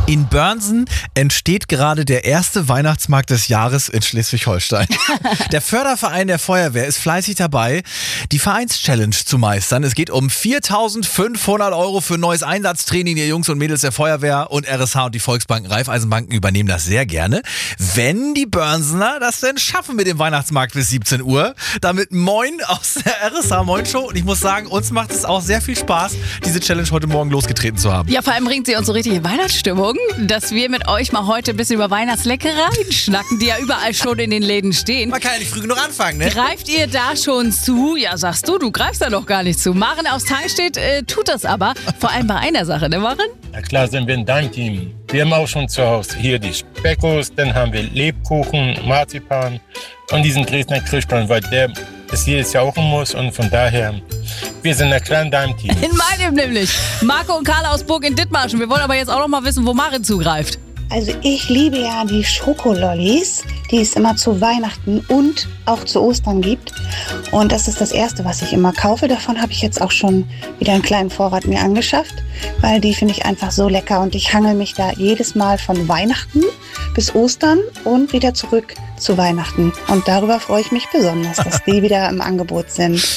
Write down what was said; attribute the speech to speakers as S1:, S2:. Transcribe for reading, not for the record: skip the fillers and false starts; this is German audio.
S1: In Börnsen entsteht gerade der erste Weihnachtsmarkt des Jahres in Schleswig-Holstein. Der Förderverein der Feuerwehr ist fleißig dabei, die Vereinschallenge zu meistern. Es geht um 4.500 € für neues Einsatztraining. Die Jungs und Mädels der Feuerwehr und RSH und die Volksbanken, Raiffeisenbanken übernehmen das sehr gerne. Wenn die Börnsener das denn schaffen mit dem Weihnachtsmarkt bis 17 Uhr. Damit moin aus der RSH Moin Show. Und ich muss sagen, uns macht es auch sehr viel Spaß, diese Challenge heute Morgen losgetreten zu haben.
S2: Ja, vor allem bringt sie uns so richtige Weihnachtsstimmung, dass wir mit euch mal heute ein bisschen über Weihnachtsleckereien schnacken, die ja überall schon in den Läden stehen.
S1: Man kann ja nicht früh genug anfangen, ne?
S2: Greift ihr da schon zu? Ja, sagst du greifst da noch gar nicht zu. Maren aus Tangstedt tut das aber, vor allem bei einer Sache, ne Maren?
S3: Na klar sind wir in deinem Team. Wir haben auch schon zu Hause hier die Speckos, dann haben wir Lebkuchen, Marzipan und diesen Dresdner Kirschbaum, weil der ist jedes Jahr auch ein Muss und von daher, wir sind na klar in deinem Team.
S2: In meinem nämlich. Marco und Karla aus Burg in Dithmarschen. Wir wollen aber jetzt auch noch mal wissen, wo Maren zugreift.
S4: Also ich liebe ja die Schokolollis, die es immer zu Weihnachten und auch zu Ostern gibt. Und das ist das Erste, was ich immer kaufe. Davon habe ich jetzt auch schon wieder einen kleinen Vorrat mir angeschafft, weil die finde ich einfach so lecker. Und ich hangel mich da jedes Mal von Weihnachten bis Ostern und wieder zurück zu Weihnachten. Und darüber freue ich mich besonders, dass die wieder im Angebot sind.